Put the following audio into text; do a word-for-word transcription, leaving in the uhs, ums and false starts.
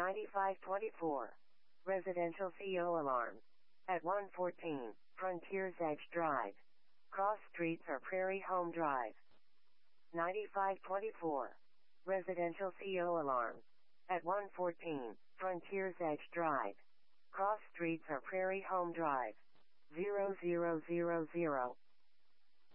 ninety-five twenty-four. Residential C O alarm. At one fourteen, Frontiers Edge Drive. Cross streets or Prairie Home Drive. ninety-five twenty-four. Residential C O alarm. At one fourteen, Frontiers Edge Drive. Cross streets or Prairie Home Drive. zero zero zero zero.